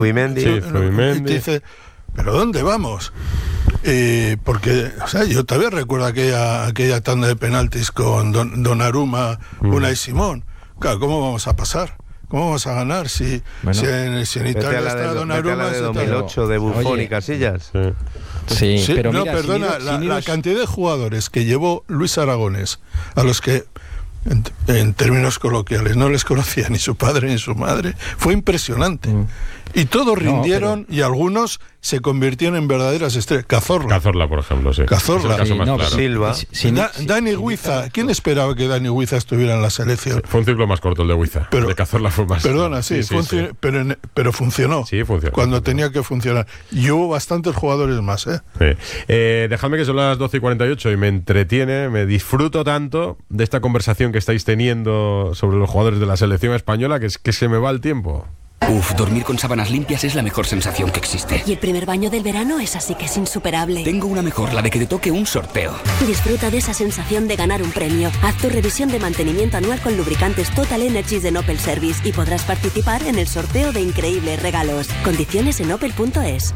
Zubimendi. Sí, Zubimendi. Y te dice, ¿pero dónde vamos? Porque, o sea, yo todavía recuerdo aquella tanda de penaltis con Donnarumma, Unai Simón. Claro, ¿cómo vamos a pasar? ¿Cómo vamos a ganar si en Italia está Donnarumma? De 2008 de Buffon y Casillas. Sí, pero no, mira, perdona, la cantidad de jugadores que llevó Luis Aragonés, a los que en términos coloquiales no les conocía ni su padre ni su madre, fue impresionante. Y todos rindieron, y algunos se convirtieron en verdaderas estrellas. Cazorla, por ejemplo, sí. Cazorla. Es el caso más claro. Silva. Dani Huiza. ¿Quién esperaba que Dani Huiza estuviera en la selección? Fue un ciclo más corto el de Huiza. Pero, de Cazorla fue más. Perdona, sí. Pero funcionó. Sí, funcionó. Cuando tenía que funcionar. Y hubo bastantes jugadores más, ¿eh? Sí. Dejadme que son las 12:48 y me entretiene, me disfruto tanto de esta conversación que estáis teniendo sobre los jugadores de la selección española que se me va el tiempo. Uf, dormir con sábanas limpias es la mejor sensación que existe. Y el primer baño del verano es así que es insuperable. Tengo una mejor, la de que te toque un sorteo. Disfruta de esa sensación de ganar un premio. Haz tu revisión de mantenimiento anual con lubricantes Total Energies de Opel Service y podrás participar en el sorteo de increíbles regalos. Condiciones en opel.es.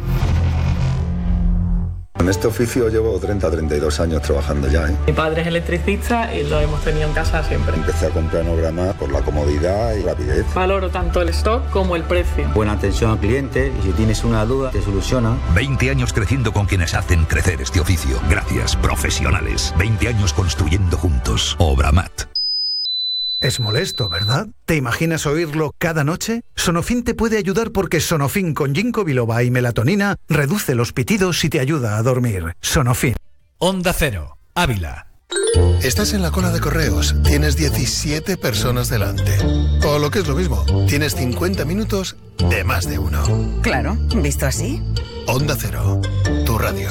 En este oficio llevo 32 años trabajando ya, ¿eh? Mi padre es electricista y lo hemos tenido en casa siempre. Empecé a comprar en Obramar por la comodidad y rapidez. Valoro tanto el stock como el precio. Buena atención al cliente y si tienes una duda, te soluciona. 20 años creciendo con quienes hacen crecer este oficio. Gracias, profesionales. 20 años construyendo juntos. Obramat. Es molesto, ¿verdad? ¿Te imaginas oírlo cada noche? Sonofin te puede ayudar porque Sonofin con ginkgo biloba y melatonina reduce los pitidos y te ayuda a dormir. Sonofin. Onda Cero, Ávila. Estás en la cola de correos, tienes 17 personas delante. O lo que es lo mismo, tienes 50 minutos de más de uno. Claro, visto así. Onda Cero, tu radio.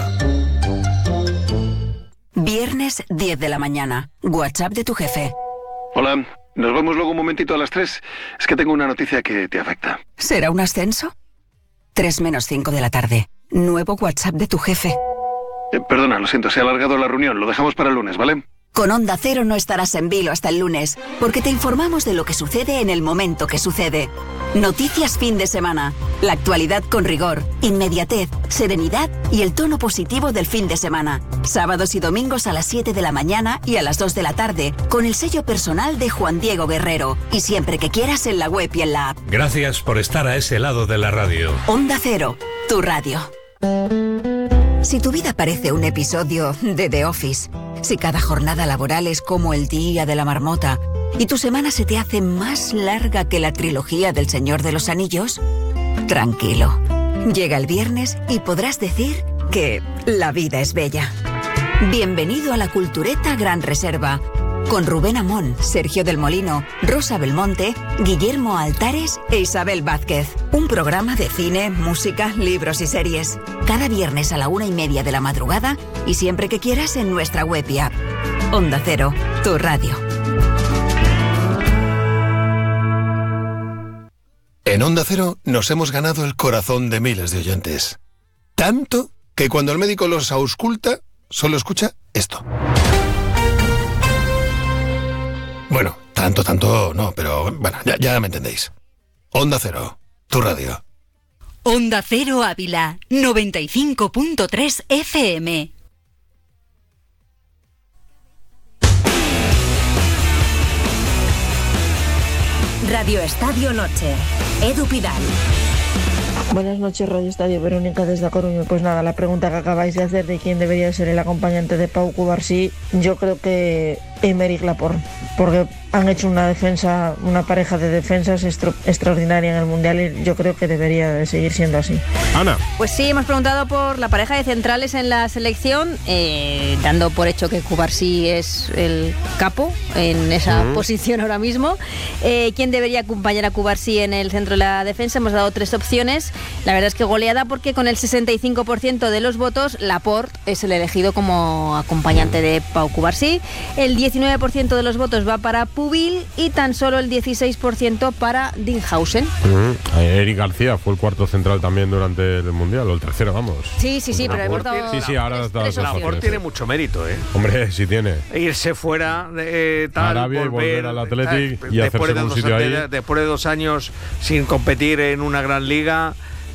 Viernes 10 de la mañana. WhatsApp de tu jefe. Hola, nos vemos luego un momentito a las 3. Es que tengo una noticia que te afecta. ¿Será un ascenso? 3 menos 5 de la tarde. Nuevo WhatsApp de tu jefe. Perdona, lo siento, se ha alargado la reunión. Lo dejamos para el lunes, ¿vale? Con Onda Cero no estarás en vilo hasta el lunes, porque te informamos de lo que sucede en el momento que sucede. Noticias fin de semana. La actualidad con rigor, inmediatez, serenidad y el tono positivo del fin de semana. Sábados y domingos a las 7 de la mañana y a las 2 de la tarde, con el sello personal de Juan Diego Guerrero. Y siempre que quieras en la web y en la app. Gracias por estar a ese lado de la radio. Onda Cero, tu radio. Si tu vida parece un episodio de The Office, si cada jornada laboral es como el día de la marmota y tu semana se te hace más larga que la trilogía del Señor de los Anillos, tranquilo. Llega el viernes y podrás decir que la vida es bella. Bienvenido a la Cultureta Gran Reserva, con Rubén Amón, Sergio del Molino, Rosa Belmonte, Guillermo Altares e Isabel Vázquez. Un programa de cine, música, libros y series. Cada viernes a la 1:30 de la madrugada y siempre que quieras en nuestra web y app. Onda Cero, tu radio. En Onda Cero nos hemos ganado el corazón de miles de oyentes. Tanto que cuando el médico los ausculta, solo escucha esto. Bueno, tanto no, pero bueno, ya me entendéis. Onda Cero, tu radio. Onda Cero Ávila, 95.3 FM. Radio Estadio Noche. Edu Pidal. Buenas noches, Radio Estadio, Verónica desde A Coruña. Pues nada, la pregunta que acabáis de hacer de quién debería ser el acompañante de Pau Cubarsí, yo creo que Aymeric Laporte, porque han hecho una pareja de defensas extraordinaria en el Mundial y yo creo que debería de seguir siendo así. Ana. Pues sí, hemos preguntado por la pareja de centrales en la selección, dando por hecho que Cubarsí es el capo en esa posición ahora mismo. ¿Quién debería acompañar a Cubarsí en el centro de la defensa? Hemos dado 3 opciones. La verdad es que goleada porque con el 65% de los votos, Laporte es el elegido como acompañante de Pau Cubarsí. El 19% de los votos va para Pubil y tan solo el 16% para Dinhausen. Eric García fue el cuarto central también durante el Mundial, o el tercero, vamos. Sí, pero hemos dado... Sí, ahora Laporte tiene mucho mérito, ¿eh? Hombre, sí tiene. Irse fuera de Arabia y volver al Athletic y hacerse un sitio ahí. Después de 2 años sin competir en una gran liga,